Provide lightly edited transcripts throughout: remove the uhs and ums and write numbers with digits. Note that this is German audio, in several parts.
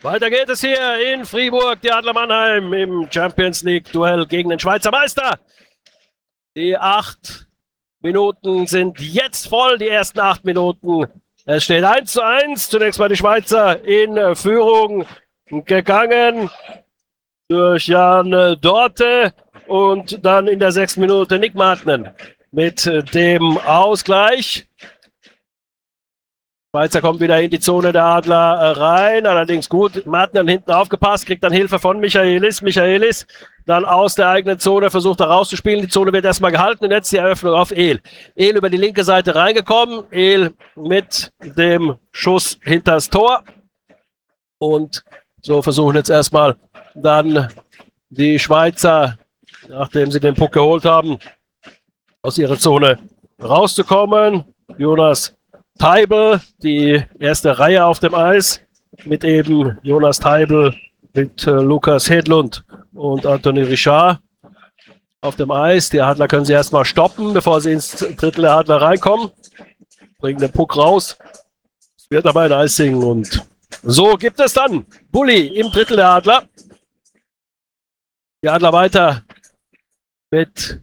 Weiter geht es hier in Fribourg, die Adler Mannheim im Champions League Duell gegen den Schweizer Meister. Die 8 Minuten sind jetzt voll, die ersten 8 Minuten. Es steht 1:1. Zunächst mal die Schweizer in Führung gegangen durch Jan Dorte und dann in der 6. Minute Nick Martinen mit dem Ausgleich. Schweizer kommt wieder in die Zone der Adler rein, allerdings gut, Martinen hinten aufgepasst, kriegt dann Hilfe von Michaelis. Michaelis dann aus der eigenen Zone versucht er rauszuspielen, die Zone wird erstmal gehalten und jetzt die Eröffnung auf El. El über die linke Seite reingekommen, El mit dem Schuss hinters Tor und so versuchen jetzt erstmal dann die Schweizer, nachdem sie den Puck geholt haben, aus ihrer Zone rauszukommen. Jonas Theibel, die erste Reihe auf dem Eis, mit eben Jonas Theibel, mit Lukas Hedlund und Anthony Richard auf dem Eis. Die Adler können sie erstmal stoppen, bevor sie ins Drittel der Adler reinkommen. Bringen den Puck raus. Es wird aber ein Icing und so gibt es dann Bulli im Drittel der Adler. Die Adler weiter mit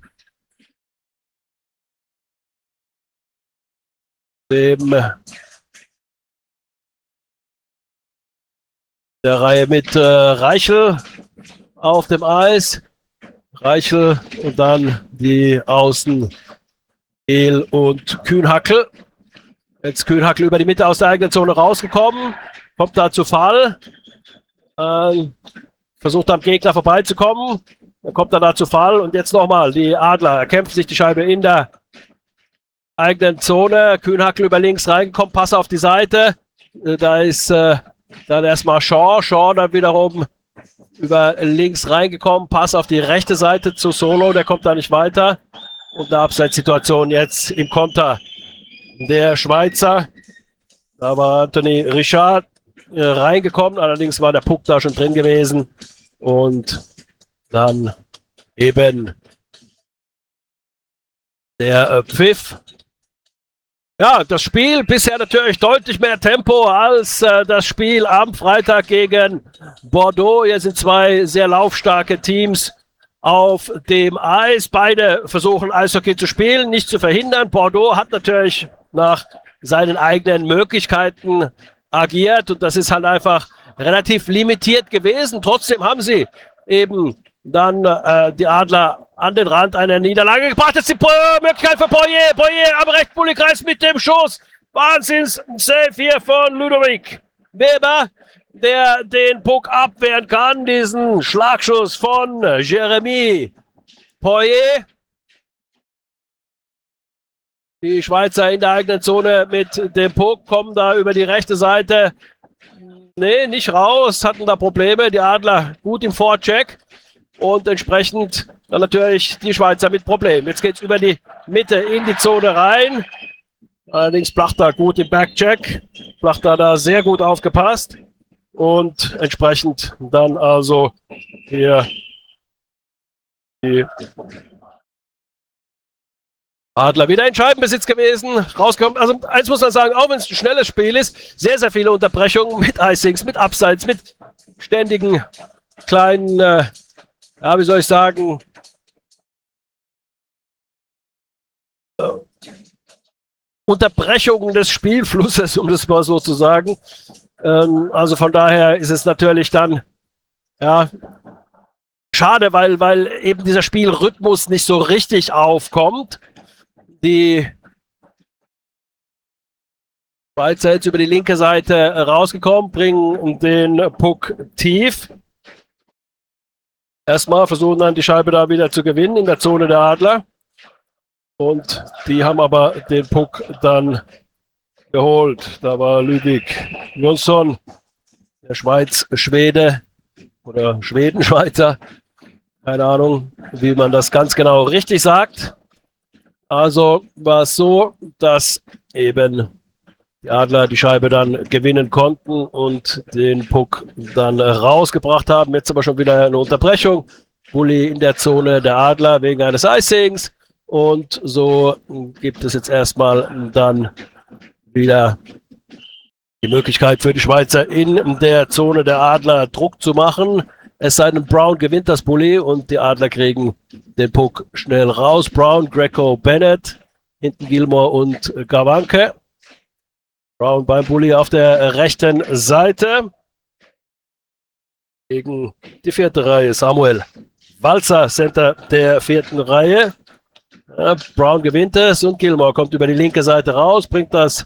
der Reihe mit Reichel auf dem Eis. Reichel und dann die Außen El und Kühnhackel. Jetzt Kühnhackel über die Mitte aus der eigenen Zone rausgekommen. Kommt da zu Fall. Versucht am Gegner vorbeizukommen. Dann kommt er da zu Fall. Und jetzt nochmal die Adler erkämpfen sich die Scheibe in der eigenen Zone. Kühnhackel über links reingekommen. Pass auf die Seite. Da ist dann erstmal Shaw. Shaw dann wiederum über links reingekommen. Pass auf die rechte Seite zu Solo. Der kommt da nicht weiter. Und eine Abseitssituation jetzt im Konter der Schweizer. Da war Anthony Richard reingekommen. Allerdings war der Puck da schon drin gewesen. Und dann eben der Pfiff. Ja, das Spiel bisher natürlich deutlich mehr Tempo als das Spiel am Freitag gegen Bordeaux. Hier sind zwei sehr laufstarke Teams auf dem Eis. Beide versuchen Eishockey zu spielen, nicht zu verhindern. Bordeaux hat natürlich nach seinen eigenen Möglichkeiten agiert und das ist halt einfach relativ limitiert gewesen. Trotzdem haben sie eben dann die Adler an den Rand einer Niederlage gebracht. Jetzt die Möglichkeit für Poirier. Poirier am Rechtbullekreis mit dem Schuss. Wahnsinns-Save hier von Ludovic Weber, der den Puck abwehren kann. Diesen Schlagschuss von Jeremy Poirier. Die Schweizer in der eigenen Zone mit dem Puck kommen da über die rechte Seite. Nee, nicht raus, hatten da Probleme. Die Adler gut im Vorcheck. Und entsprechend dann natürlich die Schweizer mit Problemen. Jetzt geht es über die Mitte in die Zone rein. Allerdings Plachter gut im Backcheck. Plachter da sehr gut aufgepasst. Und entsprechend dann also hier die Adler wieder in Scheibenbesitz gewesen. Rausgekommen. Also eins muss man sagen, auch wenn es ein schnelles Spiel ist, sehr, sehr viele Unterbrechungen mit Icings, mit Abseits, mit ständigen kleinen ja, wie soll ich sagen, Unterbrechungen des Spielflusses, um das mal so zu sagen. Also von daher ist es natürlich dann ja schade, weil eben dieser Spielrhythmus nicht so richtig aufkommt. Die Schweizer jetzt über die linke Seite rausgekommen, bringen den Puck tief. Erstmal versuchen dann die Scheibe da wieder zu gewinnen in der Zone der Adler. Und die haben aber den Puck dann geholt. Da war Ludwig Jonsson, der Schweiz-Schwede oder Schweden-Schweizer. Keine Ahnung, wie man das ganz genau richtig sagt. Also war es so, dass eben die Adler die Scheibe dann gewinnen konnten und den Puck dann rausgebracht haben. Jetzt aber schon wieder eine Unterbrechung. Bulli in der Zone der Adler wegen eines Icings. Und so gibt es jetzt erstmal dann wieder Die Möglichkeit für die Schweizer in der Zone der Adler Druck zu machen. Es sei denn, Brown gewinnt das Bully und die Adler kriegen den Puck schnell raus. Brown, Greco, Bennett, hinten Gilmore und Gawanke. Brown beim Bully auf der rechten Seite. Gegen die vierte Reihe Samuel Walzer, Center der vierten Reihe. Ja, Brown gewinnt es und Gilmore kommt über die linke Seite raus, bringt das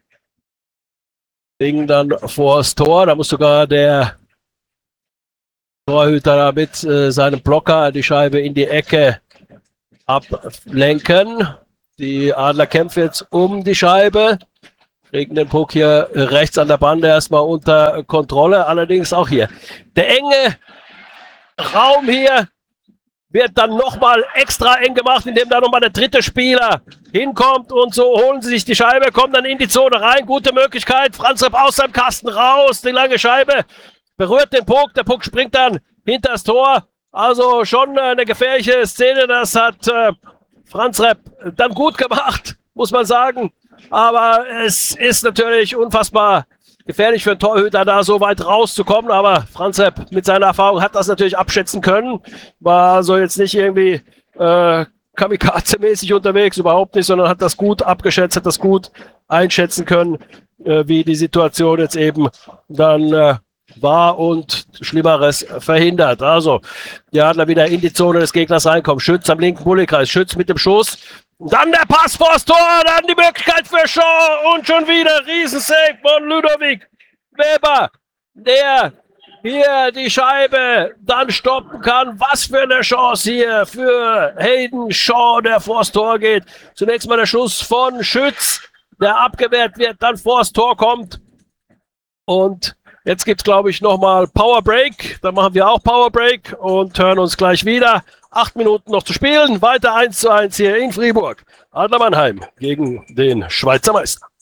Ding dann vors Tor. Da muss sogar der Torhüter mit seinem Blocker die Scheibe in die Ecke ablenken. Die Adler kämpfen jetzt um die Scheibe. Kriegen den Puck hier rechts an der Bande erstmal unter Kontrolle. Allerdings auch hier der enge Raum hier wird dann nochmal extra eng gemacht, indem da nochmal der dritte Spieler hinkommt und so holen sie sich die Scheibe, kommen dann in die Zone rein. Gute Möglichkeit. Franzreb aus seinem Kasten raus. Die lange Scheibe berührt den Puck. Der Puck springt dann hinter das Tor. Also schon eine gefährliche Szene. Das hat Franzreb dann gut gemacht, muss man sagen. Aber es ist natürlich unfassbar gefährlich für einen Torhüter, da so weit rauszukommen. Aber Franzreb mit seiner Erfahrung hat das natürlich abschätzen können. War so jetzt nicht irgendwie Kamikaze-mäßig unterwegs, überhaupt nicht, sondern hat das gut abgeschätzt, hat das gut einschätzen können, wie die Situation jetzt eben dann war und Schlimmeres verhindert. Also, die Adler wieder in die Zone des Gegners reinkommen. Schütz am linken Bullykreis, Schütz mit dem Schuss. Dann der Pass vors Tor, dann die Möglichkeit für Shaw und schon wieder Riesensave von Ludovic Weber, der hier die Scheibe dann stoppen kann. Was für eine Chance hier für Hayden Shaw, der vors Tor geht. Zunächst mal der Schuss von Schütz, der abgewehrt wird, dann vors Tor kommt. Und jetzt gibt es, glaube ich, nochmal Power Break. Dann machen wir auch Power Break und hören uns gleich wieder. 8 Minuten noch zu spielen. Weiter 1:1 hier in Fribourg. Adler Mannheim gegen den Schweizer Meister.